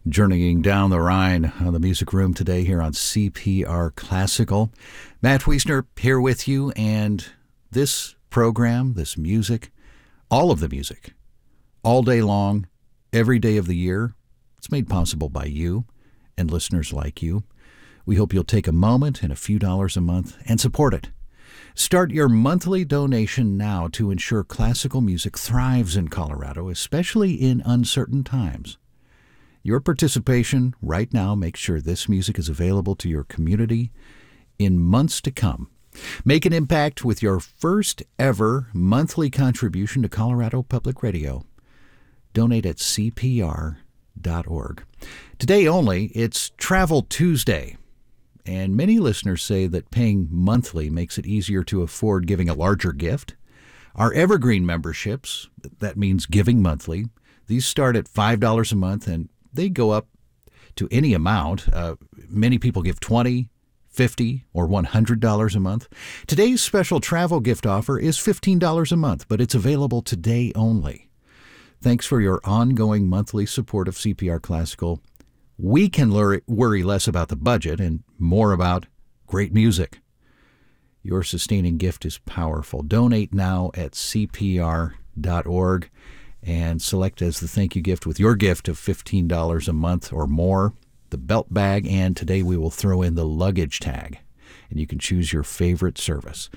Journeying down the Rhine on the Music Room today here on CPR Classical. Matt Wiesner here with you, and this program, this music, all of the music, all day long, every day of the year, it's made possible by you and listeners like you. We hope you'll take a moment and a few dollars a month and support it. Start your monthly donation now to ensure classical music thrives in Colorado, especially in uncertain times. Your participation right now makes sure this music is available to your community in months to come. Make an impact with your first ever monthly contribution to Colorado Public Radio. Donate at CPR.org. Today only, it's Travel Tuesday, and many listeners say that paying monthly makes it easier to afford giving a larger gift. Our Evergreen memberships, that means giving monthly, these start at $5 a month, and they go up to any amount. Many people give $20, $50, or $100 a month. Today's special travel gift offer is $15 a month, but it's available today only. Thanks for your ongoing monthly support of CPR Classical. We can worry less about the budget and more about great music. Your sustaining gift is powerful. Donate now at CPR.org. and select as the thank you gift with your gift of $15 a month or more, the belt bag, and today we will throw in the luggage tag, and you can choose your favorite service.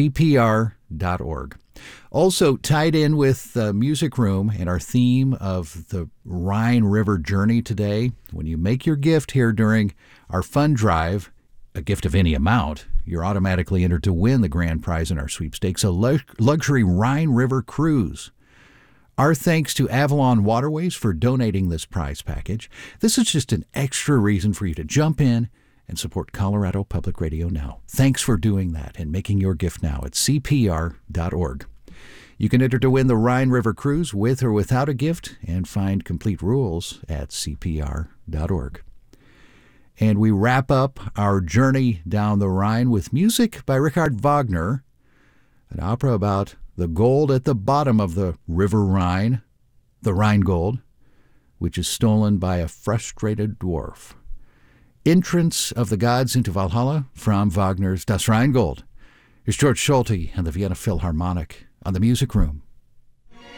CPR.org. Also tied in with the Music Room and our theme of the Rhine River journey today, when you make your gift here during our fund drive, a gift of any amount, you're automatically entered to win the grand prize in our sweepstakes, a luxury Rhine River cruise. Our thanks to Avalon Waterways for donating this prize package. This is just an extra reason for you to jump in and support Colorado Public Radio now. Thanks for doing that and making your gift now at CPR.org. You can enter to win the Rhine River Cruise with or without a gift and find complete rules at CPR.org. And we wrap up our journey down the Rhine with music by Richard Wagner, an opera about the gold at the bottom of the River Rhine, the Rheingold, which is stolen by a frustrated dwarf. Entrance of the gods into Valhalla from Wagner's Das Rheingold. Here's George Solti and the Vienna Philharmonic on the Music Room.